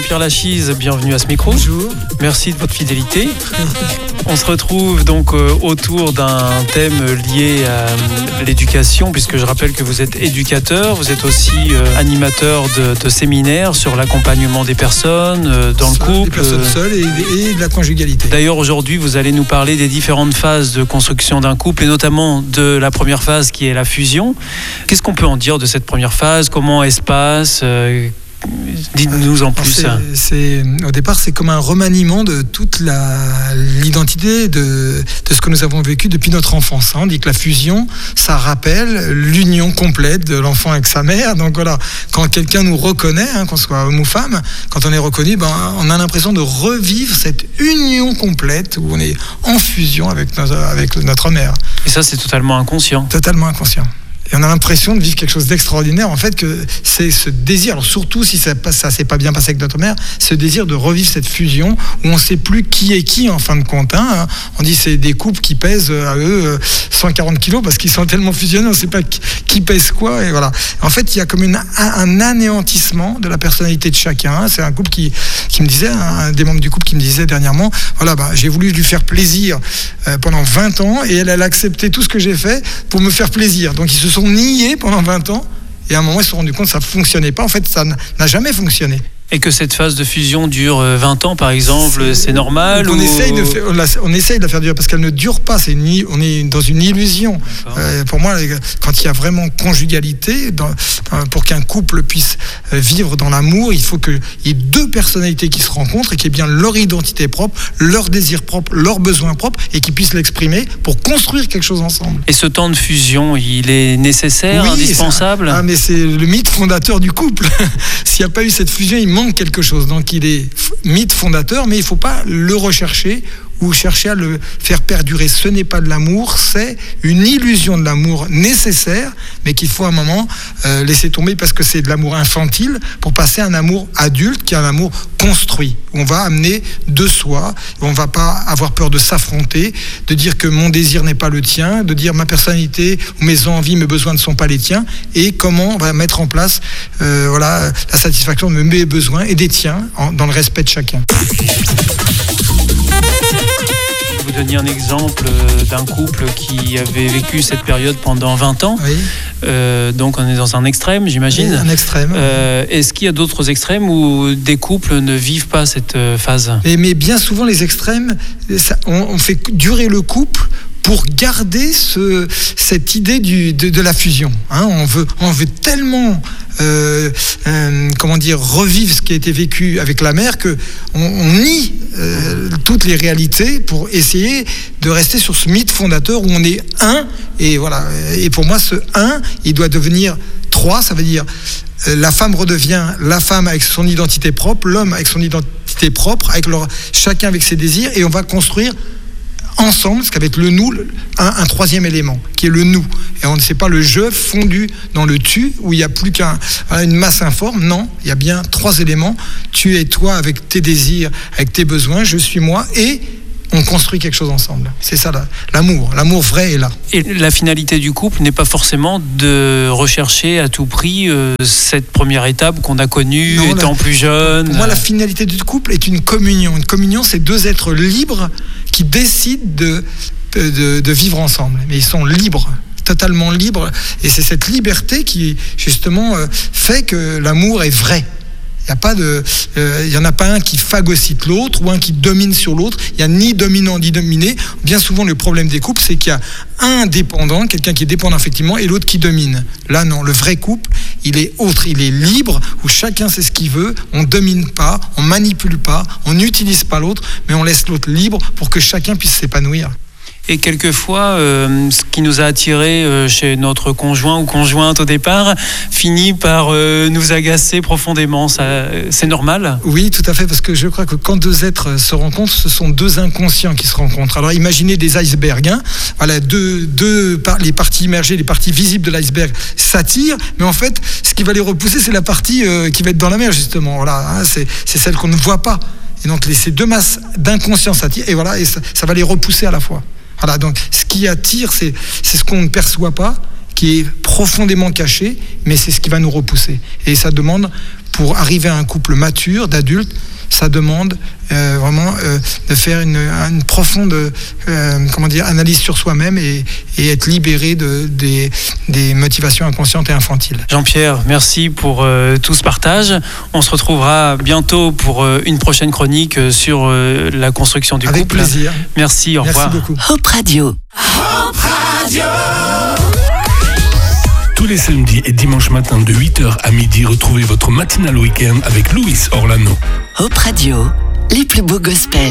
Jean-Pierre Lachise, bienvenue à ce micro. Bonjour. Merci de votre fidélité. On se retrouve donc autour d'un thème lié à l'éducation, puisque je rappelle que vous êtes éducateur, vous êtes aussi animateur de séminaires sur l'accompagnement des personnes dans le couple. Des personnes seules et de la conjugalité. D'ailleurs, aujourd'hui, vous allez nous parler des différentes phases de construction d'un couple et notamment de la première phase qui est la fusion. Qu'est-ce qu'on peut en dire de cette première phase? Comment elle se passe? Dites-nous en plus. Au départ, c'est comme un remaniement de toute l'identité de ce que nous avons vécu depuis notre enfance. On dit que la fusion, ça rappelle l'union complète de l'enfant avec sa mère. Donc voilà, quand quelqu'un nous reconnaît, qu'on soit homme ou femme, quand on est reconnu, on a l'impression de revivre cette union complète où on est en fusion avec notre mère. Et ça, c'est totalement inconscient. Totalement inconscient. Et on a l'impression de vivre quelque chose d'extraordinaire, en fait, que c'est ce désir, alors surtout si ça s'est pas bien passé avec notre mère, ce désir de revivre cette fusion où on ne sait plus qui est qui en fin de compte. On dit c'est des couples qui pèsent à eux 140 kilos parce qu'ils sont tellement fusionnés, on ne sait pas qui pèse quoi. Et voilà. En fait, il y a comme un anéantissement de la personnalité de chacun. C'est un couple qui me disait, un des membres du couple qui me disait dernièrement, voilà, j'ai voulu lui faire plaisir pendant 20 ans et elle a accepté tout ce que j'ai fait pour me faire plaisir. Donc ils se sont niés pendant 20 ans et à un moment ils se sont rendus compte que ça ne fonctionnait pas. En fait, ça n'a jamais fonctionné. Et que cette phase de fusion dure 20 ans, par exemple, c'est normal? On essaye de la faire durer parce qu'elle ne dure pas. On est dans une illusion. Pour moi, quand il y a vraiment conjugalité, pour qu'un couple puisse vivre dans l'amour, il faut qu'il y ait deux personnalités qui se rencontrent et qui aient bien leur identité propre, leur désir propre, leurs besoins propres et qui puissent l'exprimer pour construire quelque chose ensemble. Et ce temps de fusion, il est nécessaire, indispensable? Mais c'est le mythe fondateur du couple. S'il n'y a pas eu cette fusion, il manque quelque chose. Donc il est mythe fondateur, mais il ne faut pas le rechercher ou chercher à le faire perdurer. Ce n'est pas de l'amour, c'est une illusion de l'amour nécessaire, mais qu'il faut à un moment laisser tomber parce que c'est de l'amour infantile pour passer à un amour adulte qui est un amour construit. On va amener de soi, on ne va pas avoir peur de s'affronter, de dire que mon désir n'est pas le tien, de dire ma personnalité ou mes envies, mes besoins ne sont pas les tiens, et comment on va mettre en place la satisfaction de mes besoins et des tiens dans le respect de chacun. Vous donniez un exemple d'un couple qui avait vécu cette période pendant 20 ans. Oui. Donc on est dans un extrême, j'imagine. Oui, un extrême. Est-ce qu'il y a d'autres extrêmes où des couples ne vivent pas cette phase? Mais bien souvent, les extrêmes, on fait durer le couple pour garder cette idée de la fusion. On veut tellement revivre ce qui a été vécu avec la mère que on nie toutes les réalités pour essayer de rester sur ce mythe fondateur où on est un. Et voilà. Et pour moi, ce un, il doit devenir trois. Ça veut dire la femme redevient la femme avec son identité propre, l'homme avec son identité propre, chacun avec ses désirs, et on va construire ensemble, parce qu'avec le nous, un troisième élément, qui est le nous. Et on ne sait pas le je fondu dans le tu, où il n'y a plus une masse informe. Non, il y a bien trois éléments. Tu es toi avec tes désirs, avec tes besoins, je suis moi, et on construit quelque chose ensemble. C'est ça, l'amour. L'amour vrai est là. Et la finalité du couple n'est pas forcément de rechercher à tout prix cette première étape qu'on a connue étant plus jeune. Pour moi, la finalité du couple est une communion. Une communion, c'est deux êtres libres qui décident de vivre ensemble. Mais ils sont libres, totalement libres. Et c'est cette liberté qui, justement, fait que l'amour est vrai. Il n'y en a pas un qui phagocyte l'autre ou un qui domine sur l'autre. Il n'y a ni dominant ni dominé. Bien souvent, le problème des couples, c'est qu'il y a un dépendant, quelqu'un qui est dépendant effectivement, et l'autre qui domine. Là, non, le vrai couple, il est autre, il est libre, où chacun sait ce qu'il veut, on ne domine pas, on ne manipule pas, on n'utilise pas l'autre, mais on laisse l'autre libre pour que chacun puisse s'épanouir. Et quelquefois, ce qui nous a attirés chez notre conjoint ou conjointe au départ finit par nous agacer profondément. Ça, c'est normal? Oui, tout à fait, parce que je crois que quand deux êtres se rencontrent, ce sont deux inconscients qui se rencontrent. Alors imaginez des icebergs. Voilà, les parties immergées, les parties visibles de l'iceberg s'attirent, mais en fait, ce qui va les repousser, c'est la partie qui va être dans la mer, justement. Voilà, c'est celle qu'on ne voit pas. Et donc ces deux masses d'inconscience s'attirent, et voilà, et ça va les repousser à la fois. Voilà, donc ce qui attire, c'est ce qu'on ne perçoit pas, qui est profondément caché, mais c'est ce qui va nous repousser. Et ça demande, pour arriver à un couple mature, d'adulte, ça demande vraiment de faire une profonde analyse sur soi-même et être libéré des motivations inconscientes et infantiles. Jean-Pierre, merci pour tout ce partage. On se retrouvera bientôt pour une prochaine chronique sur la construction du couple. Avec plaisir. Merci, au revoir. Merci beaucoup. Hope Radio. Hope Radio. Tous les samedis et dimanches matins de 8h à midi, retrouvez votre matinale week-end avec Louis Orlano. Hope Radio, les plus beaux gospels.